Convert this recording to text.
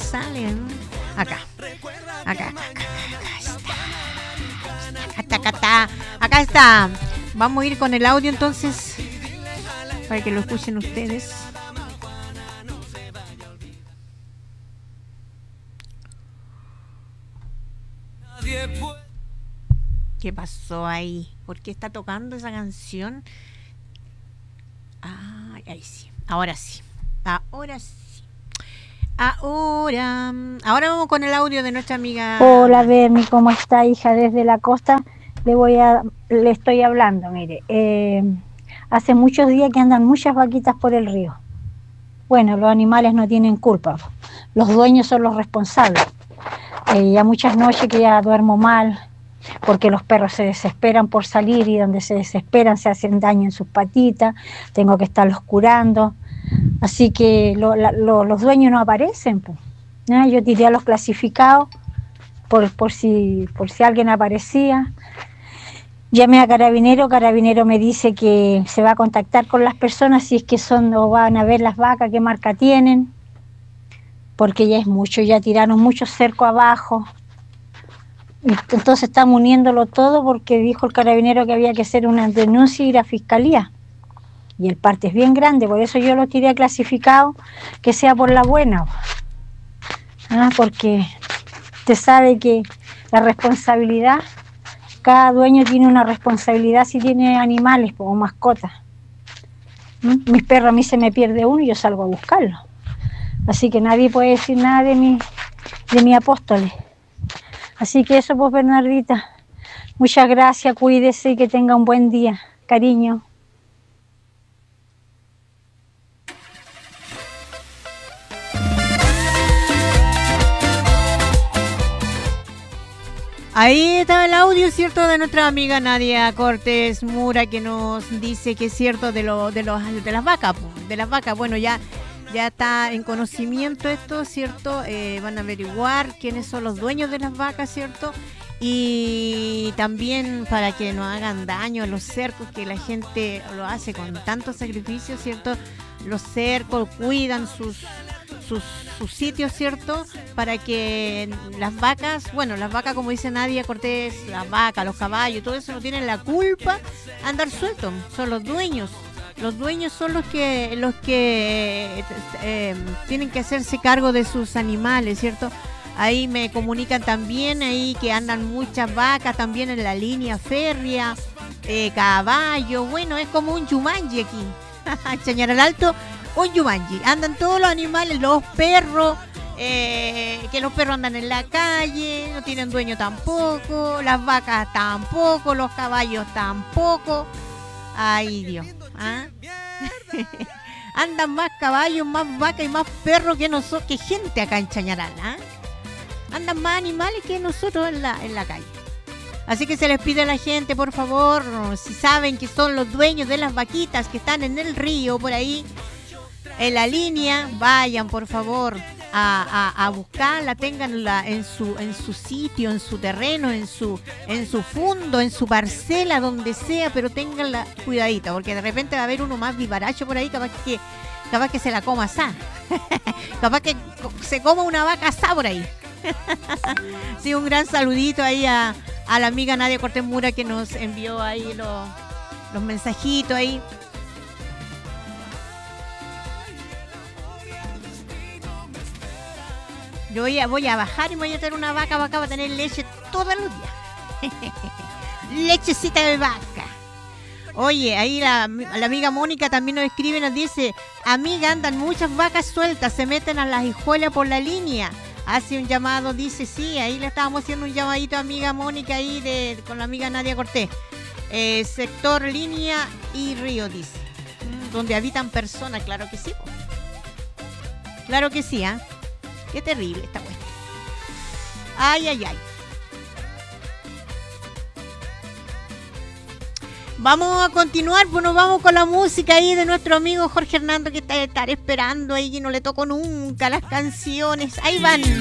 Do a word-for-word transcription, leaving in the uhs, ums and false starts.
sale? Acá. Acá, acá, acá, acá está. Acá está, acá está. Acá está. Vamos a ir con el audio entonces, para que lo escuchen ustedes. ¿Qué pasó ahí? ¿Por qué está tocando esa canción? Ah, ahí sí. Ahora sí. Ahora sí. Ahora, ahora vamos con el audio de nuestra amiga. Hola, Berni, ¿cómo está, hija? Desde la costa le voy a, le estoy hablando. Mire, eh, hace muchos días que andan muchas vaquitas por el río. Bueno, los animales no tienen culpa, los dueños son los responsables. Eh, ya muchas noches que ya duermo mal, porque los perros se desesperan por salir y donde se desesperan se hacen daño en sus patitas, tengo que estarlos curando. Así que lo, la, lo, los dueños no aparecen, pues. ¿Ah? Yo tiré a los clasificados por, por, si, por si alguien aparecía. Llamé a Carabinero, Carabinero me dice que se va a contactar con las personas si es que son o van a ver las vacas, qué marca tienen, porque ya es mucho, ya tiraron mucho cerco abajo. Entonces estamos uniéndolo todo porque dijo el Carabinero que había que hacer una denuncia y ir a fiscalía. Y el parte es bien grande, por eso yo lo tiré clasificado, que sea por la buena. ¿Ah? Porque usted sabe que la responsabilidad, cada dueño tiene una responsabilidad si tiene animales o mascotas. ¿Mm? Mis perros, a mí se me pierde uno y yo salgo a buscarlo. Así que nadie puede decir nada de mi, de mi apóstoles. Así que eso, pues, Bernardita. Muchas gracias, cuídese y que tenga un buen día. Cariño. Ahí está el audio, ¿cierto? De nuestra amiga Nadia Cortés Mura, que nos dice que es cierto de, lo, de, los, de las vacas, de las vacas. Bueno, ya, ya está en conocimiento esto, ¿cierto? Eh, van a averiguar quiénes son los dueños de las vacas, ¿cierto? Y también para que no hagan daño a los cercos, que la gente lo hace con tanto sacrificio, ¿cierto? Los cercos cuidan sus... Sus, sus sitios, ¿cierto? Para que las vacas, bueno, las vacas, como dice Nadia Cortés, las vacas, los caballos, todo eso no tienen la culpa de andar sueltos, son los dueños. Los dueños son los que los que eh, tienen que hacerse cargo de sus animales, ¿cierto? Ahí me comunican también ahí que andan muchas vacas también en la línea férrea, eh, caballos, bueno, es como un Yumanji aquí. Chañaral Alto, un Yumanji, andan todos los animales, los perros, eh, que los perros andan en la calle, no tienen dueño tampoco, las vacas tampoco, los caballos tampoco. Ay, Dios, ¿ah? Andan más caballos, más vacas y más perros que nosotros, que gente acá en Chañaral, ¿ah? Andan más animales que nosotros en la, en la calle. Así que se les pide a la gente, por favor, si saben que son los dueños de las vaquitas que están en el río, por ahí, en la línea, vayan por favor a, a, a buscarla, tenganla en su en su sitio, en su terreno, en su en su fundo, en su parcela, donde sea, pero tenganla cuidadita, porque de repente va a haber uno más vivaracho por ahí, capaz que capaz que se la coma asá, capaz que se coma una vaca asá por ahí. Sí, un gran saludito ahí a, a la amiga Nadia Cortés Mura, que nos envió ahí los, los mensajitos ahí. Yo voy a, voy a bajar y me voy a tener una vaca, vaca va a tener leche todos los días. Lechecita de vaca. Oye, ahí la, la amiga Mónica también nos escribe, nos dice: amiga, andan muchas vacas sueltas, se meten a las hijuelas por la línea. Hace un llamado, dice, sí, ahí le estábamos haciendo un llamadito a amiga Mónica ahí de, con la amiga Nadia Cortés. Eh, sector línea y río, dice. Donde habitan personas, claro que sí. Claro que sí, ¿ah? ¿eh? Qué terrible esta cuestión. Ay, ay, ay. Vamos a continuar, pues nos vamos con la música ahí de nuestro amigo Jorge Hernando, que está estar esperando ahí, que no le toco nunca las canciones. Ahí van.